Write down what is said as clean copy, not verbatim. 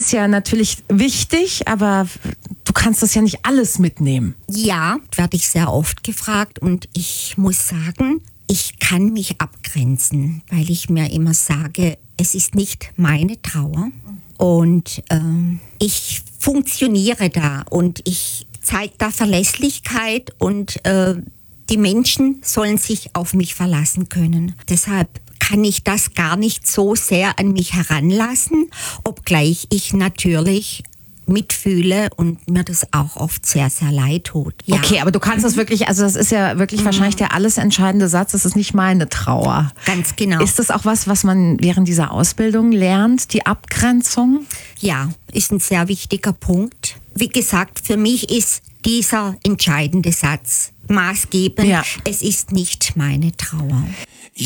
ist ja natürlich wichtig, aber du kannst das ja nicht alles mitnehmen. Ja, werde ich sehr oft gefragt und ich muss sagen, ich kann mich abgrenzen, weil ich mir immer sage, es ist nicht meine Trauer und ich funktioniere da und ich zeige da Verlässlichkeit und die Menschen sollen sich auf mich verlassen können. Deshalb kann ich das gar nicht so sehr an mich heranlassen, obgleich ich natürlich mitfühle und mir das auch oft sehr, sehr leid tut. Ja. Okay, aber du kannst das wirklich, also das ist ja wirklich wahrscheinlich der alles entscheidende Satz, das ist nicht meine Trauer. Ganz genau. Ist das auch was man während dieser Ausbildung lernt, die Abgrenzung? Ja, ist ein sehr wichtiger Punkt. Wie gesagt, für mich ist dieser entscheidende Satz maßgebend. Ja. Es ist nicht meine Trauer.